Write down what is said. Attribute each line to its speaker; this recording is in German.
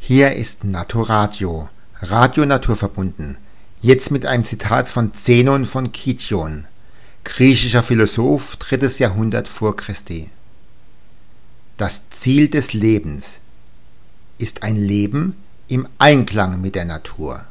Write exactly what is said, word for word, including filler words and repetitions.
Speaker 1: Hier ist Naturadio, Radio naturverbunden, jetzt mit einem Zitat von Zenon von Kition, griechischer Philosoph, drittes Jahrhundert vor Christi. Das Ziel des Lebens ist ein Leben im Einklang mit der Natur.